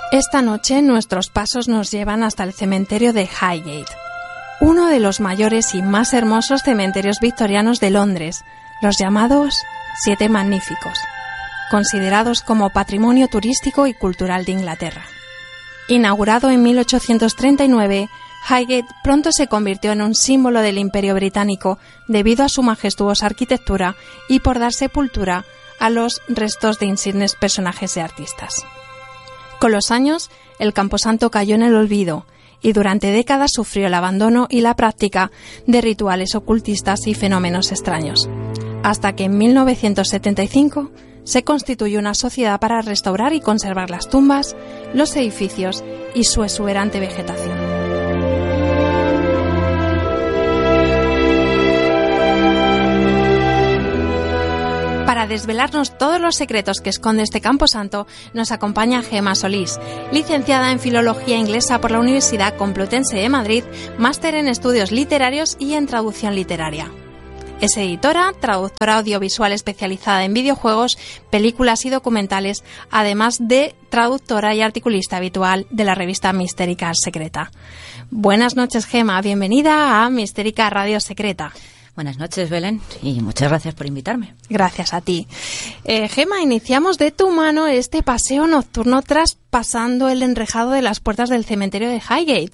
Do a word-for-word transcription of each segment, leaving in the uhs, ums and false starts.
Esta noche nuestros pasos nos llevan hasta el cementerio de Highgate, uno de los mayores y más hermosos cementerios victorianos de Londres, los llamados Siete Magníficos, considerados como patrimonio turístico y cultural de Inglaterra. Inaugurado en mil ochocientos treinta y nueve, Highgate pronto se convirtió en un símbolo del Imperio Británico debido a su majestuosa arquitectura y por dar sepultura a los restos de insignes personajes y artistas. Con los años, el camposanto cayó en el olvido y durante décadas sufrió el abandono y la práctica de rituales ocultistas y fenómenos extraños, hasta que en mil novecientos setenta y cinco se constituyó una sociedad para restaurar y conservar las tumbas, los edificios y su exuberante vegetación. Para desvelarnos todos los secretos que esconde este camposanto, nos acompaña Gemma Solís, licenciada en Filología Inglesa por la Universidad Complutense de Madrid, máster en Estudios Literarios y en Traducción Literaria. Es editora, traductora audiovisual especializada en videojuegos, películas y documentales, además de traductora y articulista habitual de la revista Mistérica Secreta. Buenas noches, Gemma. Bienvenida a Mistérica Radio Secreta. Buenas noches, Belén, y muchas gracias por invitarme. Gracias a ti. Eh, Gemma, iniciamos de tu mano este paseo nocturno traspasando el enrejado de las puertas del cementerio de Highgate.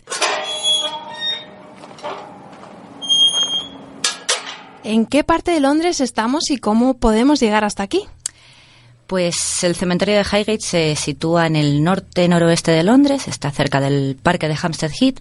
¿En qué parte de Londres estamos y cómo podemos llegar hasta aquí? Pues el cementerio de Highgate se sitúa en el norte-noroeste de Londres, está cerca del parque de Hampstead Heath.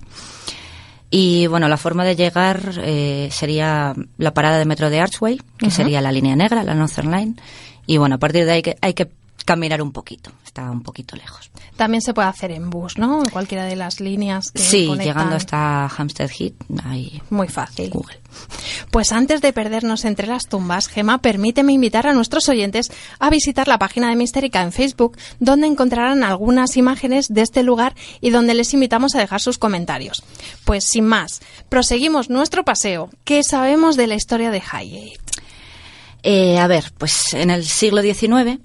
Y bueno, la forma de llegar eh, sería la parada de metro de Archway, que uh-huh. sería la línea negra, la Northern Line. Y bueno, a partir de ahí que, hay que caminar un poquito, está un poquito lejos. También se puede hacer en bus, ¿no? En cualquiera de las líneas que Sí, conectan. Llegando hasta Hampstead Heath, ahí. Muy fácil. Google. Pues antes de perdernos entre las tumbas, Gemma, permíteme invitar a nuestros oyentes a visitar la página de Mistérica en Facebook, donde encontrarán algunas imágenes de este lugar y donde les invitamos a dejar sus comentarios. Pues sin más, proseguimos nuestro paseo. ¿Qué sabemos de la historia de Highgate? Eh, a ver, pues en el siglo diecinueve...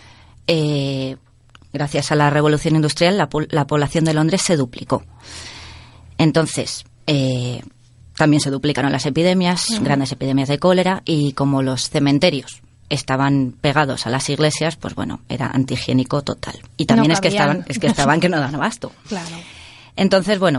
Eh, gracias a la revolución industrial, la, la población de Londres se duplicó. Entonces, eh, también se duplicaron las epidemias, uh-huh. grandes epidemias de cólera, y como los cementerios estaban pegados a las iglesias, pues bueno, era antihigiénico total. Y también no es que estaban, es que estaban que no dan abasto. Claro. Entonces, bueno,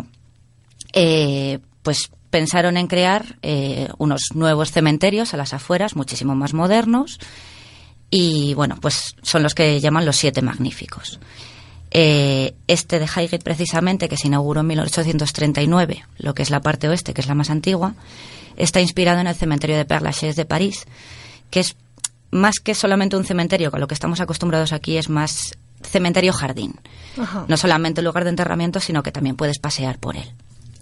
eh, pues pensaron en crear eh, unos nuevos cementerios a las afueras, muchísimo más modernos. Y bueno, pues son los que llaman los Siete Magníficos. Eh, este de Highgate, precisamente, que se inauguró en mil ochocientos treinta y nueve, lo que es la parte oeste, que es la más antigua, está inspirado en el cementerio de Père Lachaise de París, que es más que solamente un cementerio, con lo que estamos acostumbrados aquí es más cementerio jardín. Ajá. No solamente lugar de enterramiento, sino que también puedes pasear por él.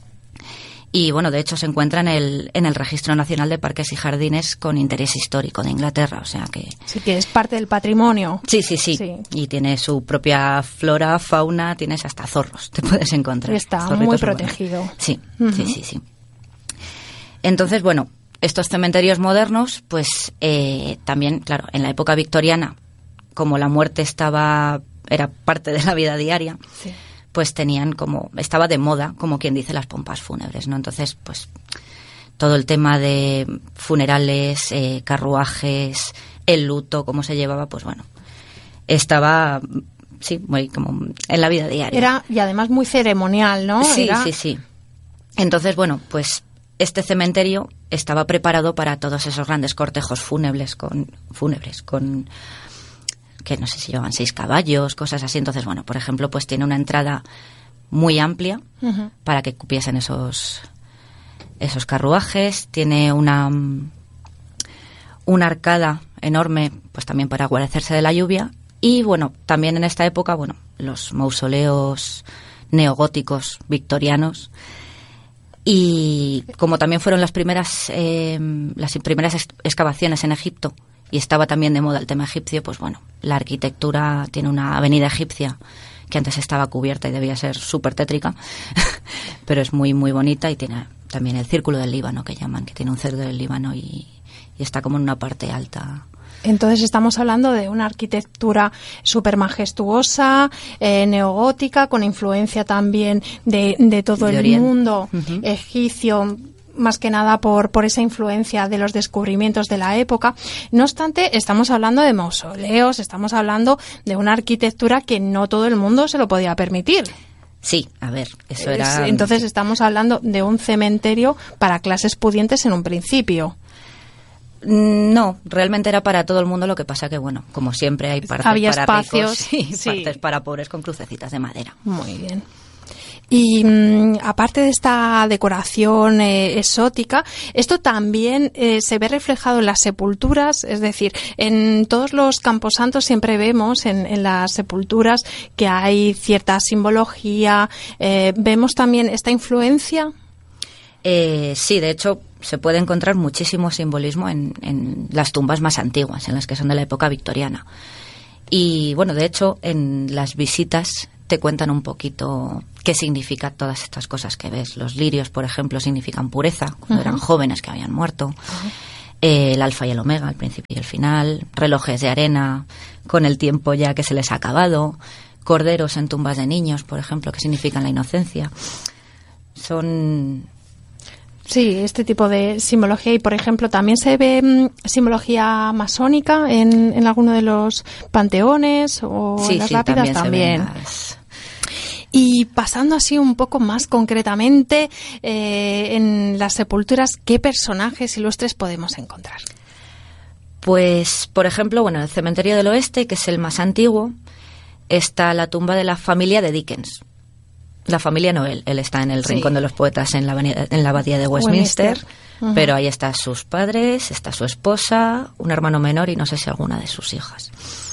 Y bueno, de hecho se encuentra en el, en el Registro Nacional de Parques y Jardines con interés histórico de Inglaterra, o sea que... Sí, que es parte del patrimonio. Sí, sí, sí, sí. Y tiene su propia flora, fauna, tienes hasta zorros, te puedes encontrar. Y está Zorritos muy protegido. Urbanos. Sí, uh-huh. sí, sí, sí. Entonces, bueno, estos cementerios modernos, pues eh, también, claro, en la época victoriana, como la muerte estaba era parte de la vida diaria... Sí. Pues tenían como, estaba de moda, como quien dice, las pompas fúnebres, ¿no? Entonces, pues, todo el tema de funerales, eh, carruajes, el luto, cómo se llevaba, pues bueno, estaba, sí, muy como en la vida diaria. Era, y además muy ceremonial, ¿no? Sí, Era... sí, sí. Entonces, bueno, pues, este cementerio estaba preparado para todos esos grandes cortejos fúnebres, con, fúnebres, con... que no sé si llevan seis caballos, cosas así. Entonces, bueno, por ejemplo, pues tiene una entrada muy amplia uh-huh. para que cupiesen esos esos carruajes. Tiene una una arcada enorme, pues también para guarecerse de la lluvia. Y, bueno, también en esta época, bueno, los mausoleos neogóticos victorianos. Y como también fueron las primeras eh, las primeras ex- excavaciones en Egipto, y estaba también de moda el tema egipcio, pues bueno, la arquitectura tiene una avenida egipcia que antes estaba cubierta y debía ser súper tétrica, pero es muy, muy bonita, y tiene también el Círculo del Líbano, que llaman, que tiene un cerdo del Líbano y, y está como en una parte alta Entonces estamos hablando de una arquitectura súper majestuosa, eh, neogótica, con influencia también de, de todo de el Oriente. mundo Uh-huh. egipcio, más que nada por, por esa influencia de los descubrimientos de la época. No obstante, estamos hablando de mausoleos, estamos hablando de una arquitectura que no todo el mundo se lo podía permitir. Sí, a ver, eso era... Entonces estamos hablando de un cementerio para clases pudientes en un principio. No, realmente era para todo el mundo, lo que pasa que, bueno, como siempre hay partes Había para espacios, ricos y sí. partes para pobres con crucecitas de madera. Muy bien. Y mmm, aparte de esta decoración eh, exótica, esto también eh, se ve reflejado en las sepulturas, es decir, en todos los camposantos siempre vemos en, en las sepulturas que hay cierta simbología. Eh, ¿Vemos también esta influencia? Eh, sí, de hecho, se puede encontrar muchísimo simbolismo en, en las tumbas más antiguas, en las que son de la época victoriana. Y bueno, de hecho, en las visitas te cuentan un poquito qué significa todas estas cosas que ves. Los lirios, por ejemplo, significan pureza, cuando uh-huh. eran jóvenes que habían muerto. Uh-huh. Eh, el alfa y el omega, el principio y el final. Relojes de arena con el tiempo ya que se les ha acabado. Corderos en tumbas de niños, por ejemplo, que significan la inocencia. Son... Sí, este tipo de simbología. Y, por ejemplo, también se ve mmm, simbología masónica en, en alguno de los panteones o sí, en las sí, lápidas también. también. Se las... Y pasando así un poco más concretamente eh, en las sepulturas, ¿qué personajes ilustres podemos encontrar? Pues, por ejemplo, bueno, en el Cementerio del Oeste, que es el más antiguo, está la tumba de la familia de Dickens. La familia Noel, él está en el sí. Rincón de los Poetas en la, en la abadía de Westminster, Westminster. Uh-huh. Pero ahí están sus padres, está su esposa, un hermano menor y no sé si alguna de sus hijas.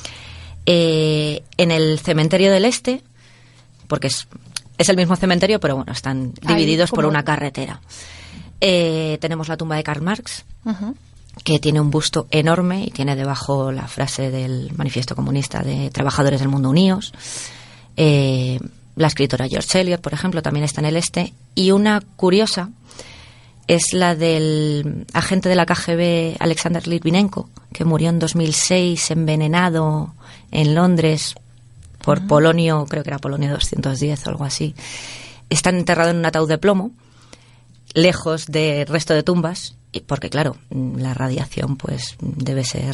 Eh, en el Cementerio del Este, porque es, es el mismo cementerio, pero bueno, están divididos por una carretera. Eh, tenemos la tumba de Karl Marx, uh-huh. que tiene un busto enorme y tiene debajo la frase del Manifiesto Comunista de Trabajadores del Mundo Unidos. Eh, La escritora George Eliot, por ejemplo, también está en el este. Y una curiosa es la del agente de la K G B Alexander Litvinenko, que murió en dos mil seis envenenado en Londres por uh-huh. polonio, creo que era polonio doscientos diez o algo así. Está enterrado en un ataúd de plomo, lejos del resto de tumbas, porque claro, la radiación pues debe ser...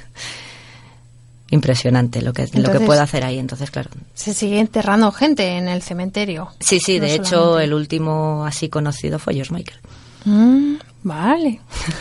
impresionante lo que Entonces, lo que puede hacer ahí. Entonces, claro. Se sigue enterrando gente en el cementerio. Sí, sí, no de solamente. Hecho, el último así conocido fue George Michael. Mm, vale.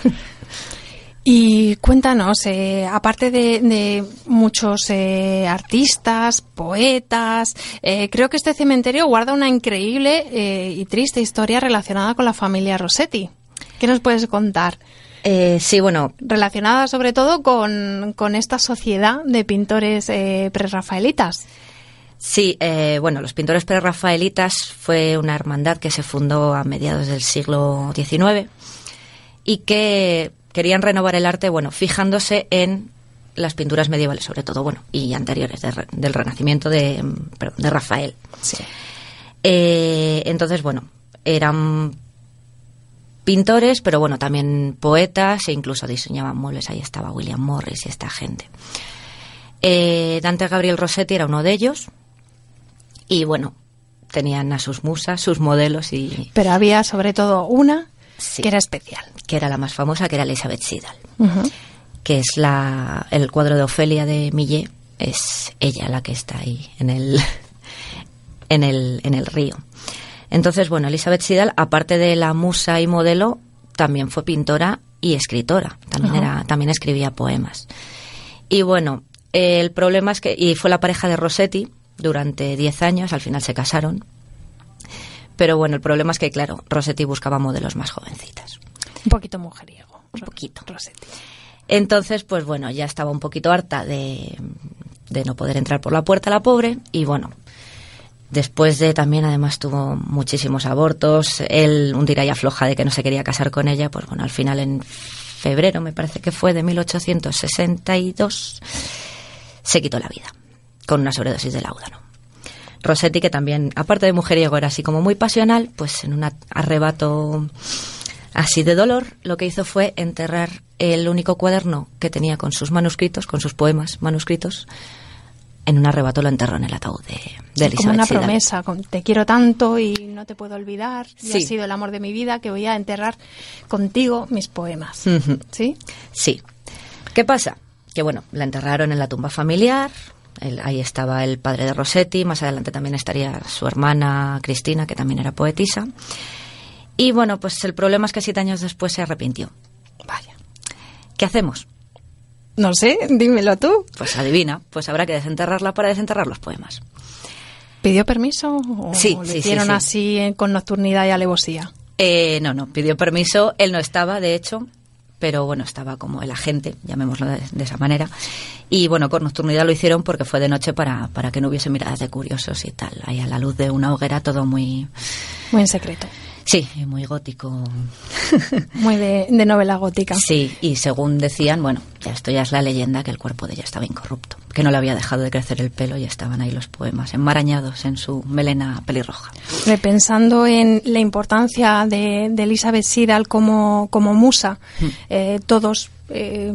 Y cuéntanos, eh, aparte de, de muchos eh, artistas, poetas, eh, creo que este cementerio guarda una increíble eh, y triste historia relacionada con la familia Rossetti. ¿Qué nos puedes contar? Eh, sí, bueno. Relacionada sobre todo con, con esta sociedad de pintores eh, prerrafaelitas. Sí, eh, bueno, los pintores prerrafaelitas fue una hermandad que se fundó a mediados del siglo diecinueve y que querían renovar el arte, bueno, fijándose en las pinturas medievales, sobre todo, bueno, y anteriores, de, del Renacimiento de, perdón, de Rafael. Sí. Eh, entonces, bueno, eran pintores, pero bueno, también poetas e incluso diseñaban muebles. Ahí estaba William Morris y esta gente. Eh, Dante Gabriel Rossetti era uno de ellos y bueno, tenían a sus musas, sus modelos y... Pero había sobre todo una sí, que era especial. Que era la más famosa, que era Elisabeth Siddal, uh-huh. que es la el cuadro de Ofelia de Millet, es ella la que está ahí en el, en el, en el río. Entonces, bueno, Elisabeth Siddal, aparte de la musa y modelo, también fue pintora y escritora. También, uh-huh. era, también escribía poemas. Y bueno, el problema es que... Y fue la pareja de Rossetti durante diez años, al final se casaron. Pero bueno, el problema es que, claro, Rossetti buscaba modelos más jovencitas. Un poquito mujeriego. Un poquito. Rossetti. Entonces, pues bueno, ya estaba un poquito harta de, de no poder entrar por la puerta la pobre. Y bueno... Después de también, además, tuvo muchísimos abortos. Él, un tira y afloja de que no se quería casar con ella. Pues bueno, al final, en febrero, me parece que fue, de mil ochocientos sesenta y dos, se quitó la vida con una sobredosis de láudano. Rossetti, que también, aparte de mujeriego, era así como muy pasional, pues en un arrebato así de dolor, lo que hizo fue enterrar el único cuaderno que tenía con sus manuscritos, con sus poemas manuscritos. En un arrebato lo enterró en el ataúd de, de Elizabeth Como una Siddal. promesa, con, te quiero tanto y no te puedo olvidar, y Sí. has sido el amor de mi vida, que voy a enterrar contigo mis poemas. Ujú. ¿Sí? Sí. ¿Qué pasa? Que bueno, la enterraron en la tumba familiar, el, ahí estaba el padre de Rossetti, más adelante también estaría su hermana Cristina, que también era poetisa. Y bueno, pues el problema es que siete años después se arrepintió. Vaya. ¿Qué hacemos? No sé, dímelo tú. Pues adivina, pues habrá que desenterrarla para desenterrar los poemas. ¿Pidió permiso o Sí, lo sí, sí, hicieron sí. así eh, con nocturnidad y alevosía? Eh, no, no, pidió permiso, él no estaba, de hecho, pero bueno, estaba como el agente, llamémoslo de, de esa manera. Y bueno, con nocturnidad lo hicieron porque fue de noche para, para que no hubiese miradas de curiosos y tal. Ahí a la luz de una hoguera, todo muy... Muy en secreto. Sí, muy gótico. Muy de, de novela gótica. Sí, y según decían, bueno, ya esto ya es la leyenda, que el cuerpo de ella estaba incorrupto, que no le había dejado de crecer el pelo y estaban ahí los poemas enmarañados en su melena pelirroja. Pensando en la importancia de, de Elizabeth Siddal como, como musa, Mm. eh, todos eh,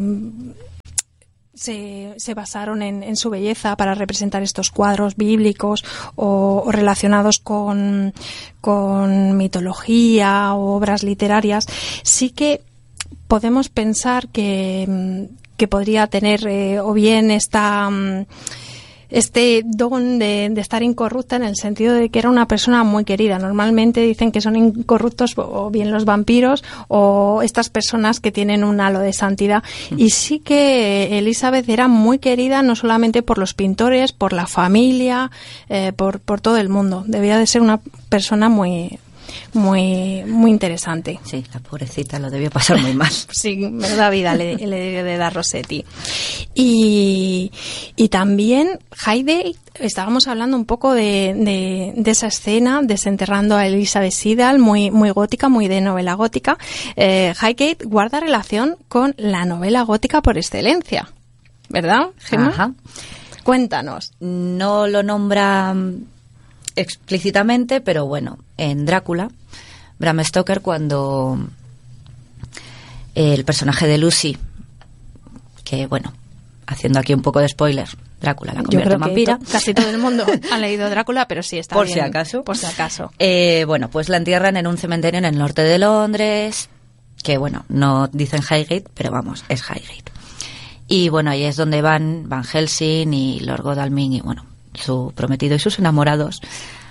se, se basaron en, en su belleza para representar estos cuadros bíblicos o, o relacionados con, con mitología o obras literarias. Sí que podemos pensar que, que podría tener eh, o bien esta... este don de, de estar incorrupta, en el sentido de que era una persona muy querida. Normalmente dicen que son incorruptos o bien los vampiros o estas personas que tienen un halo de santidad. Y sí que Elizabeth era muy querida, no solamente por los pintores, por la familia, eh, por, por todo el mundo. Debía de ser una persona muy... muy muy interesante. Sí, la pobrecita lo debió pasar muy mal. Sí, menuda vida le, le debió de dar Rossetti. Y, y también Highgate, estábamos hablando un poco de, de, de esa escena, desenterrando a Elizabeth Siddal, muy, muy gótica, muy de novela gótica. Eh, Highgate guarda relación con la novela gótica por excelencia, ¿verdad, Gemma? Ajá. Cuéntanos. No lo nombra explícitamente, pero bueno, en Drácula, Bram Stoker, cuando el personaje de Lucy, que bueno, haciendo aquí un poco de spoiler, Drácula la convierte en vampira. To- casi todo el mundo ha leído Drácula, pero sí está por bien. si acaso. Por si acaso. Eh, bueno, pues la entierran en un cementerio en el norte de Londres, que bueno, no dicen Highgate, pero vamos, es Highgate. Y bueno, ahí es donde van Van Helsing y Lord Godalming y bueno, su prometido y sus enamorados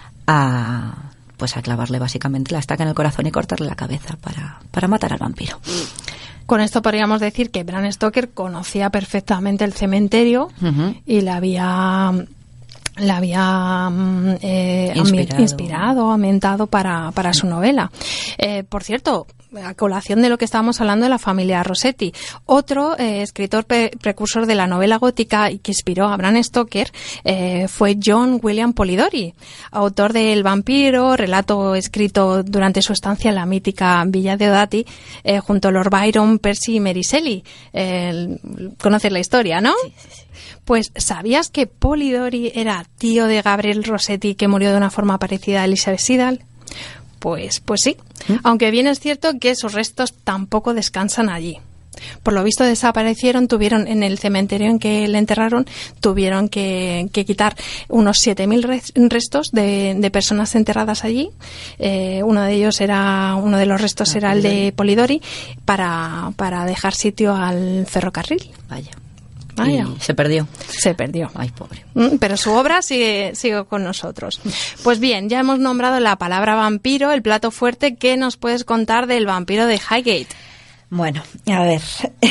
a pues a clavarle básicamente la estaca en el corazón y cortarle la cabeza para, para matar al vampiro. Con esto podríamos decir que Bram Stoker conocía perfectamente el cementerio Uh-huh. y la había la había eh, Inspirado. inspirado, ambientado para, para su novela. Eh, por cierto, a colación de lo que estábamos hablando de la familia Rossetti, otro eh, escritor pre- precursor de la novela gótica y que inspiró a Bram Stoker eh, fue John William Polidori, autor de El vampiro, relato escrito durante su estancia en la mítica Villa de Odati, eh, junto a Lord Byron, Percy y Mary Shelley. Eh, conoces la historia, ¿no? Sí, sí, sí. Pues, ¿sabías que Polidori era tío de Gabriel Rossetti, que murió de una forma parecida a Elizabeth Siddal? Pues, pues sí, ¿Mm? aunque bien es cierto que sus restos tampoco descansan allí. Por lo visto desaparecieron, tuvieron en el cementerio en que le enterraron, tuvieron que, que quitar unos siete mil restos de, de personas enterradas allí. Eh, uno de ellos era, uno de los restos Ah, era el Polidori. de Polidori, para, para dejar sitio al ferrocarril. Vaya. Vaya. Y se perdió. Se perdió. Ay, pobre. Mm, Pero su obra sigue, sigue con nosotros. Pues bien, ya hemos nombrado la palabra vampiro, el plato fuerte. ¿Qué nos puedes contar del vampiro de Highgate? Bueno, a ver,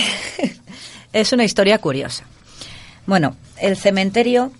es una historia curiosa. Bueno, el cementerio,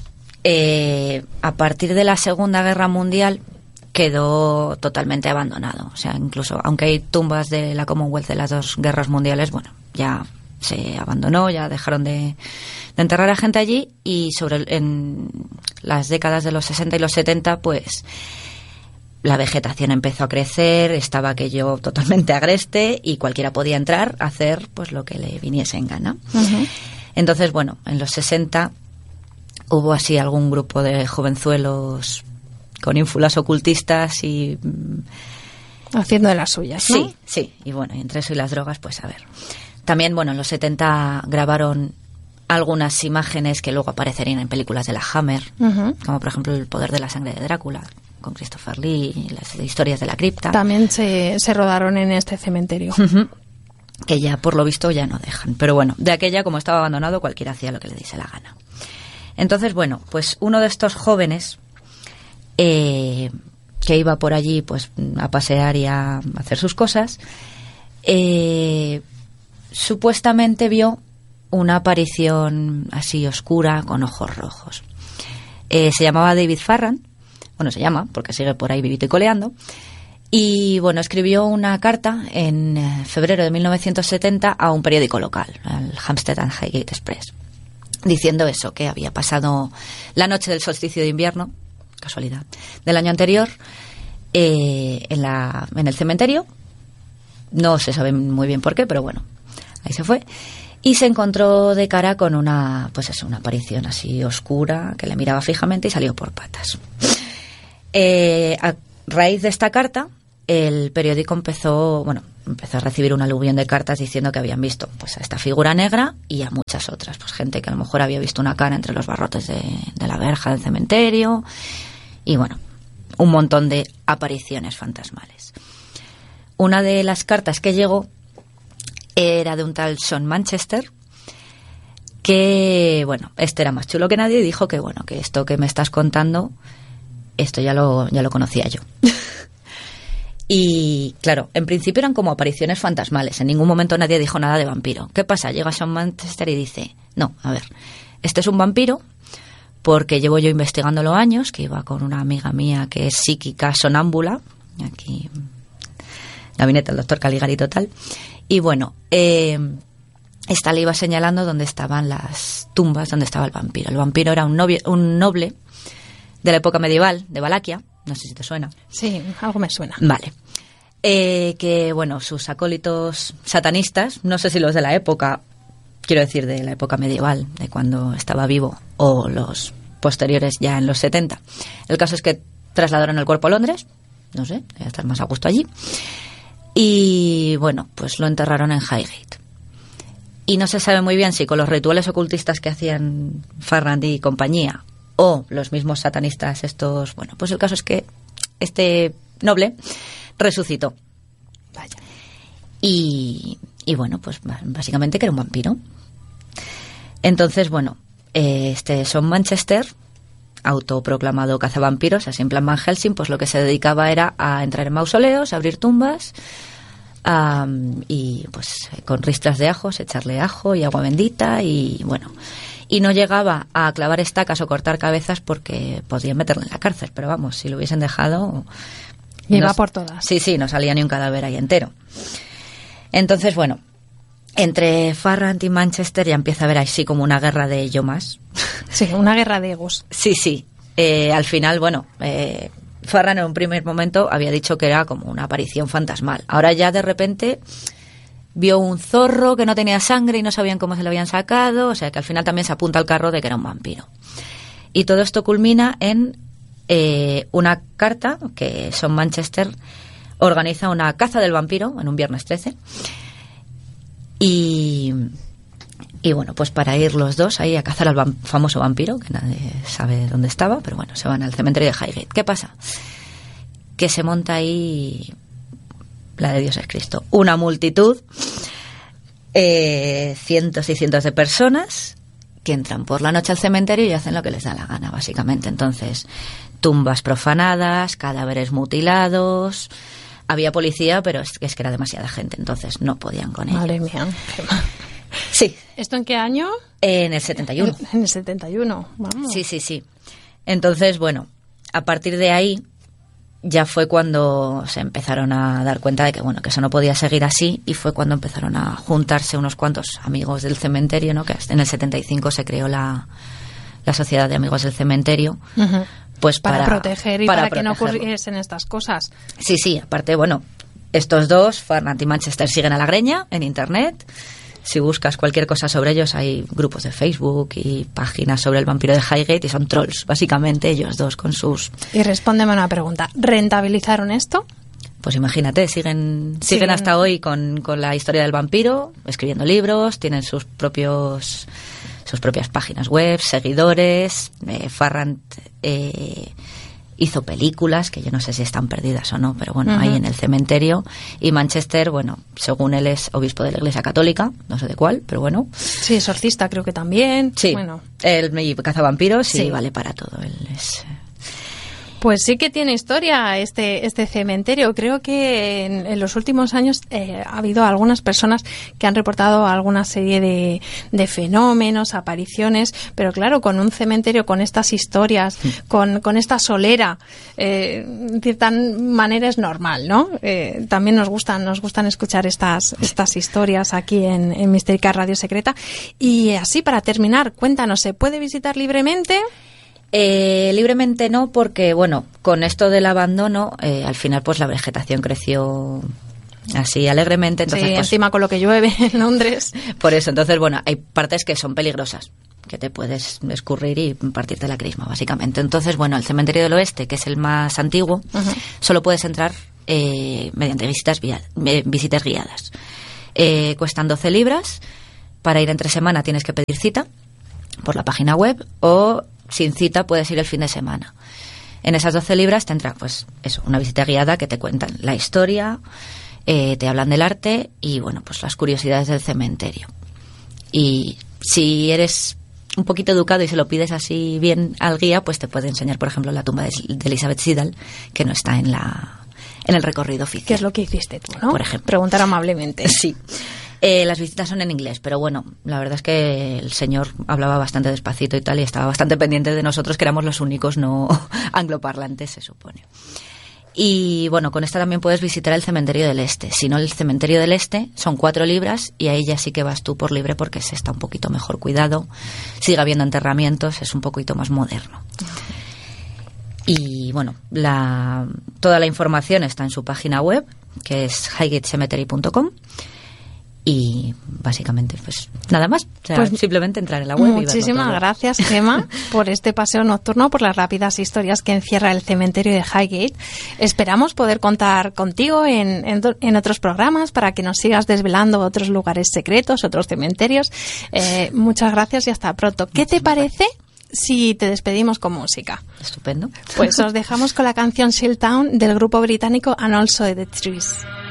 eh, a partir de la Segunda Guerra Mundial, quedó totalmente abandonado. O sea, incluso, aunque hay tumbas de la Commonwealth de las dos guerras mundiales, bueno, ya se abandonó, ya dejaron de, de enterrar a gente allí, y sobre el- en las décadas de los sesenta y los setenta, pues la vegetación empezó a crecer, estaba aquello totalmente agreste y cualquiera podía entrar a hacer pues lo que le viniese en gana. Uh-huh. Entonces, bueno, en los sesenta hubo así algún grupo de jovenzuelos con ínfulas ocultistas y mm, Haciendo de las suyas, ¿no? Sí, sí. Y bueno, y entre eso y las drogas, pues a ver. También, bueno, en los setenta grabaron algunas imágenes que luego aparecerían en películas de la Hammer, uh-huh. como por ejemplo El poder de la sangre de Drácula, con Christopher Lee, las historias de la cripta. También se, se rodaron en este cementerio. Uh-huh. Que ya, por lo visto, ya no dejan. Pero bueno, de aquella, como estaba abandonado, cualquiera hacía lo que le diese la gana. Entonces, bueno, pues uno de estos jóvenes eh, que iba por allí pues a pasear y a hacer sus cosas, eh, supuestamente vio una aparición así oscura con ojos rojos. Eh, se llamaba David Farran, bueno, se llama porque sigue por ahí vivito y coleando, y bueno, escribió una carta en eh, febrero de mil novecientos setenta a un periódico local, al Hampstead and Highgate Express, diciendo eso, que había pasado la noche del solsticio de invierno, casualidad, del año anterior, eh, en, la, en el cementerio. No se sabe muy bien por qué, pero bueno, ahí se fue. Y se encontró de cara con una, pues eso, una aparición así oscura que le miraba fijamente y salió por patas. Eh, a raíz de esta carta, el periódico empezó, bueno, empezó a recibir un aluvión de cartas diciendo que habían visto pues a esta figura negra y a muchas otras, pues gente que a lo mejor había visto una cara entre los barrotes de, de la verja del cementerio y bueno, un montón de apariciones fantasmales. Una de las cartas que llegó era de un tal Sean Manchester, que, bueno, este era más chulo que nadie y dijo que, bueno, que esto que me estás contando, esto ya lo, ya lo conocía yo. Y, claro, en principio eran como apariciones fantasmales. En ningún momento nadie dijo nada de vampiro. ¿Qué pasa? Llega Sean Manchester y dice, no, a ver, este es un vampiro porque llevo yo investigándolo años, que iba con una amiga mía que es psíquica sonámbula, aquí, gabinete del doctor Caligari total. Y bueno, eh, esta le iba señalando dónde estaban las tumbas, dónde estaba el vampiro. El vampiro era un, novio, un noble de la época medieval, de Valaquia. No sé si te suena. Sí, algo me suena. Vale. Eh, que, bueno, sus acólitos satanistas, no sé si los de la época, quiero decir de la época medieval, de cuando estaba vivo, o los posteriores ya en los setenta. El caso es que trasladaron el cuerpo a Londres, no sé, voy a estar más a gusto allí. Y bueno, pues lo enterraron en Highgate. Y no se sabe muy bien si con los rituales ocultistas que hacían Farrand y compañía o los mismos satanistas estos... Bueno, pues el caso es que este noble resucitó. Vaya. Y, y bueno, pues básicamente que era un vampiro. Entonces, bueno, este Sean Manchester, autoproclamado cazavampiros, así en plan Van Helsing, pues lo que se dedicaba era a entrar en mausoleos, a abrir tumbas um, y pues con ristras de ajos, echarle ajo y agua bendita y bueno, y no llegaba a clavar estacas o cortar cabezas porque podían meterle en la cárcel, pero vamos, si lo hubiesen dejado... Iba no, por todas. Sí, sí, no salía ni un cadáver ahí entero. Entonces, bueno, entre Farrand y Manchester ya empieza a haber así como una guerra de yo más. Sí, una guerra de egos. Sí, sí. Eh, al final, bueno, eh, Farrand en un primer momento había dicho que era como una aparición fantasmal. Ahora ya de repente vio un zorro que no tenía sangre y no sabían cómo se lo habían sacado. O sea que al final también se apunta al carro de que era un vampiro. Y todo esto culmina en eh, una carta que Sean Manchester organiza una caza del vampiro en un viernes trece. Y... Y bueno, pues para ir los dos ahí a cazar al vam- famoso vampiro, que nadie sabe dónde estaba, pero bueno, se van al cementerio de Highgate. ¿Qué pasa? Que se monta ahí, la de Dios es Cristo, una multitud, eh, cientos y cientos de personas que entran por la noche al cementerio y hacen lo que les da la gana, básicamente. Entonces, tumbas profanadas, cadáveres mutilados... Había policía, pero es que, es que era demasiada gente, entonces no podían con ello. Madre mía. Sí. ¿Esto en qué año? En el setenta y uno. En el setenta y uno, vamos. Sí, sí, sí. Entonces, bueno, a partir de ahí ya fue cuando se empezaron a dar cuenta de que, bueno, que eso no podía seguir así y fue cuando empezaron a juntarse unos cuantos amigos del cementerio, ¿no? Que en el setenta y cinco se creó la, la Sociedad de Amigos del Cementerio. Uh-huh. Pues para, para proteger y para, para que no ocurriesen estas cosas. Sí, sí, aparte, bueno, estos dos, Farrand y Manchester, siguen a la greña en Internet. Si buscas cualquier cosa sobre ellos, hay grupos de Facebook y páginas sobre el vampiro de Highgate y son trolls, básicamente, ellos dos con sus... Y respóndeme una pregunta, ¿rentabilizaron esto? pues imagínate, siguen siguen, siguen hasta hoy con, con la historia del vampiro, escribiendo libros, tienen sus propios sus propias páginas web, seguidores. eh, Farrant eh, hizo películas que yo no sé si están perdidas o no, pero bueno, uh-huh. ahí en el cementerio. Y Manchester, bueno, según él es obispo de la Iglesia Católica, no sé de cuál, pero bueno. Sí, exorcista creo que también. Sí, bueno. Él caza vampiros y sí. vale para todo. Él es... Pues sí que tiene historia este este cementerio. Creo que en, en los últimos años eh, ha habido algunas personas que han reportado alguna serie de, de fenómenos, apariciones, pero claro, con un cementerio, con estas historias, sí. con, con esta solera, eh, de cierta manera es normal, ¿no? Eh, también nos gustan nos gustan escuchar estas estas historias aquí en, en Mistérica Radio Secreta. Y así, para terminar, cuéntanos, ¿se puede visitar libremente? Eh, libremente no, porque bueno, con esto del abandono, eh, al final pues la vegetación creció así alegremente. Entonces, sí, pues, encima con lo que llueve en Londres. Por eso, entonces bueno, hay partes que son peligrosas, que te puedes escurrir y partirte la crisma, básicamente. Entonces, bueno, el cementerio del oeste, que es el más antiguo, uh-huh. solo puedes entrar eh, mediante visitas, via- eh, visitas guiadas. Eh, cuestan doce libras. Para ir entre semana tienes que pedir cita por la página web, o sin cita puedes ir el fin de semana. En esas doce libras te entra, pues eso, una visita guiada que te cuentan la historia, eh, te hablan del arte y, bueno, pues las curiosidades del cementerio. Y si eres un poquito educado y se lo pides así bien al guía, pues te puede enseñar, por ejemplo, la tumba de, de Elizabeth Siddal, que no está en la en el recorrido oficial. ¿Qué es lo que hiciste tú, no? Por ejemplo. Preguntar amablemente. Sí. Eh, las visitas son en inglés, pero bueno, la verdad es que el señor hablaba bastante despacito y tal, y estaba bastante pendiente de nosotros, que éramos los únicos no angloparlantes, se supone. Y bueno, con esta también puedes visitar el cementerio del este. Si no, el cementerio del este son cuatro libras y ahí ya sí que vas tú por libre, porque se está un poquito mejor cuidado, sigue habiendo enterramientos, es un poquito más moderno. Y bueno, la, toda la información está en su página web, que es highgate cemetery punto com. Y básicamente, pues nada más. O sea, pues simplemente entrar en la web. Muchísimas y verlo gracias, Gemma, por este paseo nocturno, por las rápidas historias que encierra el cementerio de Highgate. Esperamos poder contar contigo en, en, en otros programas para que nos sigas desvelando otros lugares secretos, otros cementerios. Eh, muchas gracias y hasta pronto. ¿Qué te parece si te despedimos con música? Estupendo. Pues os dejamos con la canción Shelltown del grupo británico And Also the Trees.